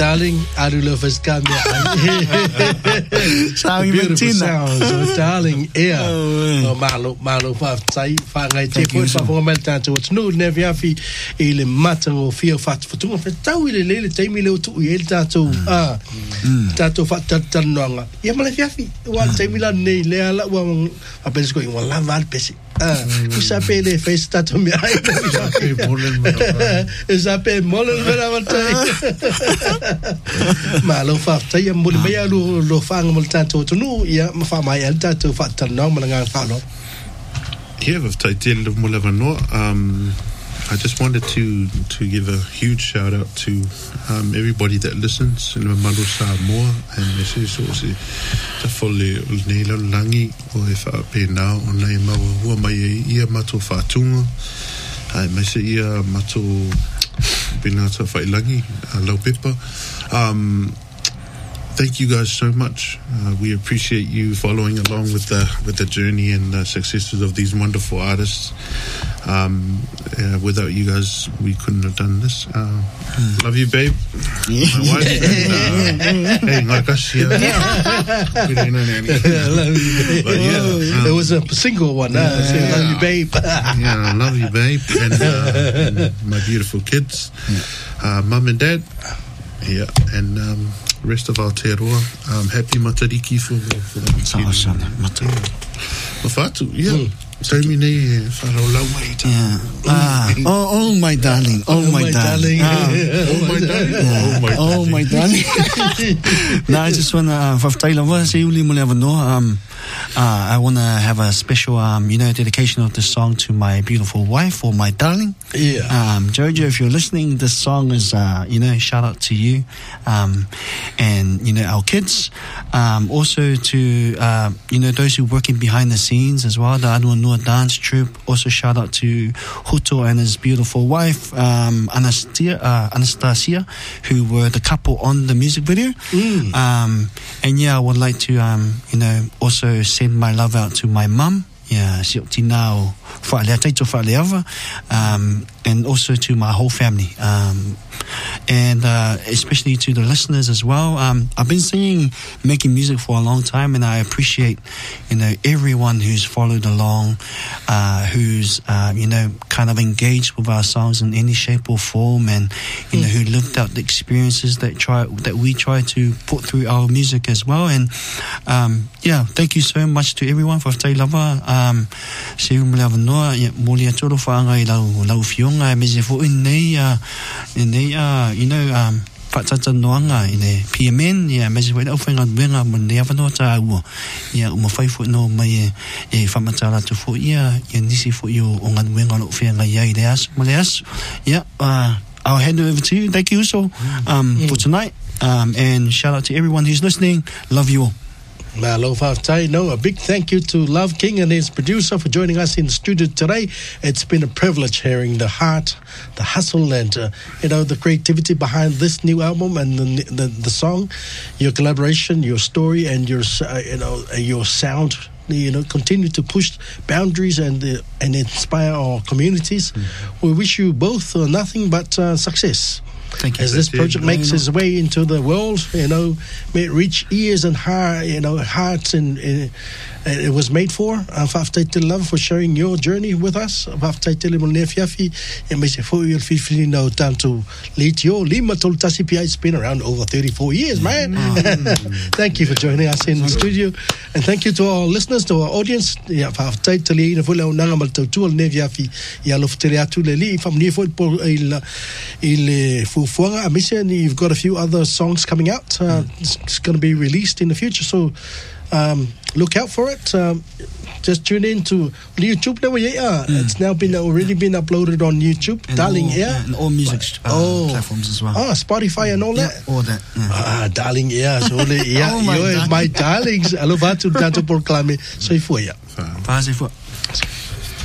darling, Arulofas Kamia. Beautiful sounds, so darling, Malo, Sai, Fangai, Tifu, Meltanto, what's no, Neviafi, Il Matango, Fear Fat for 2 Tawil, Tamilo to Tato, Tato Fat Tanonga. Yamalafi, one Tamila, Leala, one, a best going one Laval Pessi. Usape face tato mi ai. Usape molen Malo fa tai mo me lo fang mo tato to no ya fa mai al tato fa tan no malanga fa no. Yeah, with title of Mulavano, I just wanted to give a huge shout out to everybody that listens in Malu Samoa and this is also the fully Nela Langi or if I pay now on Naima who my ear mato fatunga I may say ear mato binata fai langi low pepper. Thank you guys so much. We appreciate you following along with the journey and the successes of these wonderful artists. Without you guys, we couldn't have done this. Love you, babe. My wife. Hey, Ngakasia. Love you, babe. It was a single one. Love you, babe. Yeah, I love you, babe. And my beautiful kids, mum and dad. Yeah, and rest of our te roa. Happy matariki for that. Mafatu, yeah. Taimi nei wharau lau mai. Oh my darling. Oh my darling. Oh my darling. No, I just want to I want to have a special, dedication of this song to my beautiful wife or my darling. Yeah. Jojo, if you're listening, this song is, shout out to you, and, our kids. Also to, those who are working behind the scenes as well, the Anua Nua dance troupe. Also shout out to Huto and his beautiful wife, Anastasia, who were the couple on the music video. And yeah, I would like to, also send my love out to my mum. Yeah, and also to my whole family. And especially to the listeners as well. I've been making music for a long time, and I appreciate, everyone who's followed along, who's, kind of engaged with our songs in any shape or form, and, who lived out the experiences that we try to put through our music as well. And, thank you so much to everyone for Tai Lava. Patata noanga ine PMN ya mezi weda ofenga benga munde avano ta u ya uma 5 foot no mai e famatala to fo ya nisi fo yo ongan benga lo fenga ya ideas maleas ya I'll hand it over to you. Thank you so for tonight, and shout out to everyone who's listening. Love you all. A big thank you to Love King and his producer for joining us in the studio today. It's been a privilege hearing the heart, the hustle, and the creativity behind this new album and the song, your collaboration, your story, and your sound. Continue to push boundaries and inspire our communities. We wish you both nothing but success. Thank you. As this project makes its way into the world, may it reach ears and hearts, and it was made for. Whaftaitele love for sharing your journey with us. Whaftaitele mo ne fiafi e me se fo il fifili no tanto litio lima tol tasi pia. It's been around over 34 years, man. Thank you for joining us in the studio, and thank you to our listeners, to our audience. Whaftaitele ina fo nanga mal tau tu ne fiafi ya lo ftere atu le li fam ni fo il Fuanga Amisia, and you've got a few other songs coming out. It's going to be released in the future, so look out for it. Just tune in to YouTube. It's now already been uploaded on YouTube. And Darling Air. And all music platforms as well. Spotify and all that? All that. Darling Air. So my darlings. I love how to proclaim it. So for you.